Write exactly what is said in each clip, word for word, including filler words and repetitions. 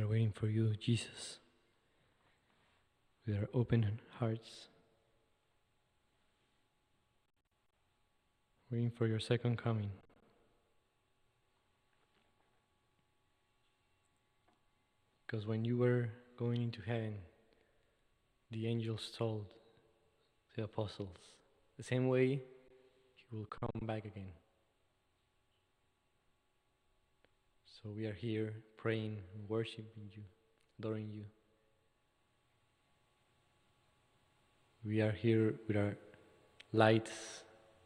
We are waiting for you, Jesus, with our open hearts, waiting for your second coming. Because when you were going into heaven, the angels told the apostles, the same way he will come back again. So we are here praying and worshiping you, adoring you. We are here with our lights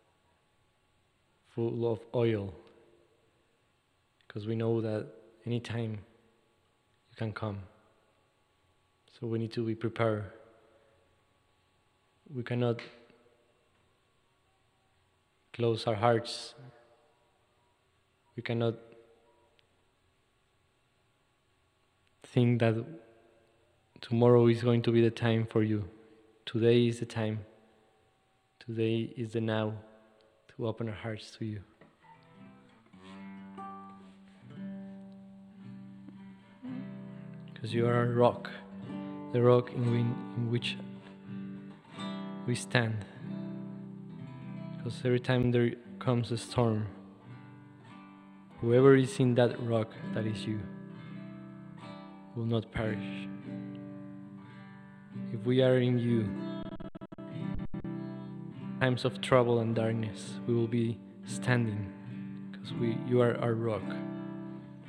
full of oil, because we know that anytime you can come. So we need to be prepared. We cannot close our hearts. We cannot think that tomorrow is going to be the time for you. Today is the time. Today is the now to open our hearts to you. Because you are a rock, the rock in, in which we stand. Because every time there comes a storm, whoever is in that rock, that is you, will not perish. If we are in you, times of trouble and darkness, we will be standing, because we, you are our rock.